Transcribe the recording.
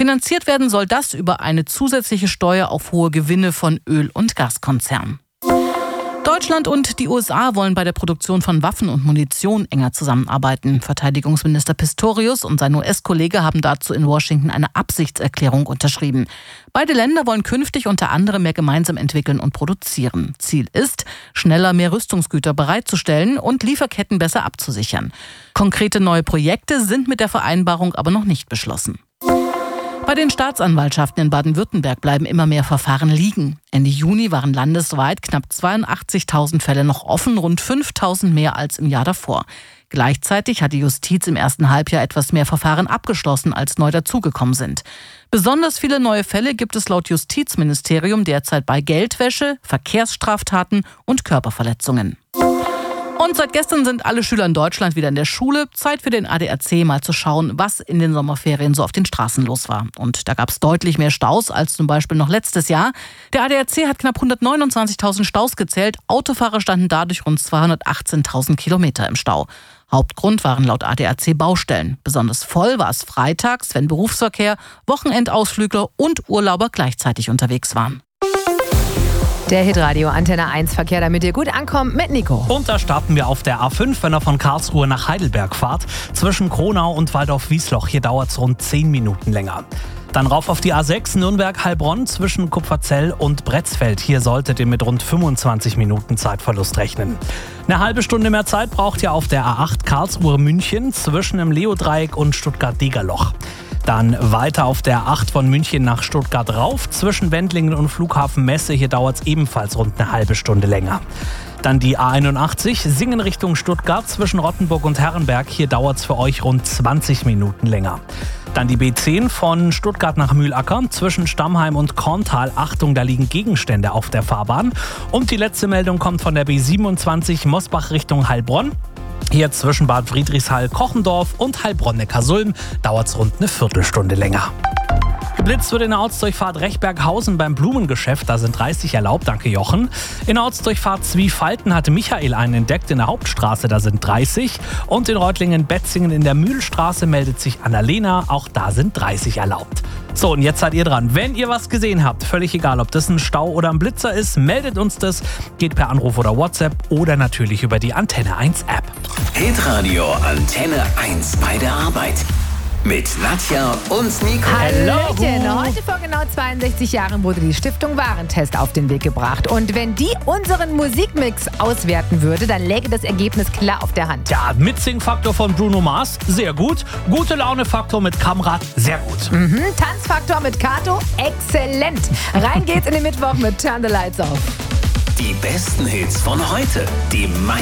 Finanziert werden soll das über eine zusätzliche Steuer auf hohe Gewinne von Öl- und Gaskonzernen. Deutschland und die USA wollen bei der Produktion von Waffen und Munition enger zusammenarbeiten. Verteidigungsminister Pistorius und sein US-Kollege haben dazu in Washington eine Absichtserklärung unterschrieben. Beide Länder wollen künftig unter anderem mehr gemeinsam entwickeln und produzieren. Ziel ist, schneller mehr Rüstungsgüter bereitzustellen und Lieferketten besser abzusichern. Konkrete neue Projekte sind mit der Vereinbarung aber noch nicht beschlossen. Bei den Staatsanwaltschaften in Baden-Württemberg bleiben immer mehr Verfahren liegen. Ende Juni waren landesweit knapp 82.000 Fälle noch offen, rund 5.000 mehr als im Jahr davor. Gleichzeitig hat die Justiz im ersten Halbjahr etwas mehr Verfahren abgeschlossen, als neu dazugekommen sind. Besonders viele neue Fälle gibt es laut Justizministerium derzeit bei Geldwäsche, Verkehrsstraftaten und Körperverletzungen. Und seit gestern sind alle Schüler in Deutschland wieder in der Schule. Zeit für den ADAC mal zu schauen, was in den Sommerferien so auf den Straßen los war. Und da gab es deutlich mehr Staus als zum Beispiel noch letztes Jahr. Der ADAC hat knapp 129.000 Staus gezählt. Autofahrer standen dadurch rund 218.000 Kilometer im Stau. Hauptgrund waren laut ADAC Baustellen. Besonders voll war es freitags, wenn Berufsverkehr, Wochenendausflügler und Urlauber gleichzeitig unterwegs waren. Der Hitradio Antenne 1 Verkehr, damit ihr gut ankommt, mit Nico. Und da starten wir auf der A5, wenn ihr von Karlsruhe nach Heidelberg fahrt. Zwischen Kronau und Waldorf-Wiesloch, hier dauert es rund 10 Minuten länger. Dann rauf auf die A6 Nürnberg-Heilbronn zwischen Kupferzell und Bretzfeld. Hier solltet ihr mit rund 25 Minuten Zeitverlust rechnen. Eine halbe Stunde mehr Zeit braucht ihr auf der A8 Karlsruhe-München zwischen dem Leo-Dreieck und Stuttgart-Degerloch. Dann weiter auf der 8 von München nach Stuttgart rauf, zwischen Wendlingen und Flughafen Messe. Hier dauert es ebenfalls rund eine halbe Stunde länger. Dann die A81 Singen Richtung Stuttgart zwischen Rottenburg und Herrenberg. Hier dauert es für euch rund 20 Minuten länger. Dann die B10 von Stuttgart nach Mühlacker zwischen Stammheim und Korntal. Achtung, da liegen Gegenstände auf der Fahrbahn. Und die letzte Meldung kommt von der B27 Mosbach Richtung Heilbronn. Hier zwischen Bad Friedrichshall-Kochendorf und Heilbronn-Neckarsulm dauert es rund eine Viertelstunde länger. Geblitzt wird in der Ortsdurchfahrt Rechberghausen beim Blumengeschäft. Da sind 30 erlaubt, danke Jochen. In der Ortsdurchfahrt Zwiefalten hatte Michael einen entdeckt in der Hauptstraße, da sind 30. Und in Reutlingen-Betzingen in der Mühlstraße meldet sich Annalena, auch da sind 30 erlaubt. So, und jetzt seid ihr dran. Wenn ihr was gesehen habt, völlig egal, ob das ein Stau oder ein Blitzer ist, meldet uns das. Geht per Anruf oder WhatsApp oder natürlich über die Antenne 1 App. Hitradio Antenne 1 bei der Arbeit. Mit Nadja und Nico. Hallöchen! Heute vor genau 62 Jahren wurde die Stiftung Warentest auf den Weg gebracht. Und wenn die unseren Musikmix auswerten würde, dann läge das Ergebnis klar auf der Hand. Ja, Mitsing-Faktor von Bruno Mars, sehr gut. Gute Laune-Faktor mit Kamrat, sehr gut. Tanzfaktor mit Kato, exzellent. Rein geht's in den Mittwoch mit Turn the Lights Off. Die besten Hits von heute. Die